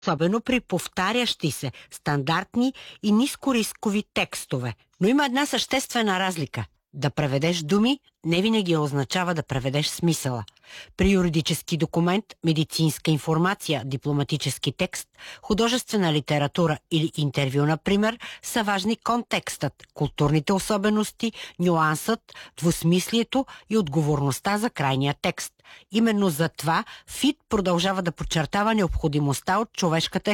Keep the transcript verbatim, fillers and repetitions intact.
особено при повтарящи се, стандартни и нискорискови текстове. Но има една съществена разлика. Да преведеш думи не винаги означава да преведеш смисъла. При юридически документ, медицинска информация, дипломатически текст, художествена литература или интервю, например, са важни контекстът, културните особености, нюансът, двусмислието и отговорността за крайния текст. Именно за това ФИД продължава да подчертава необходимостта от човешката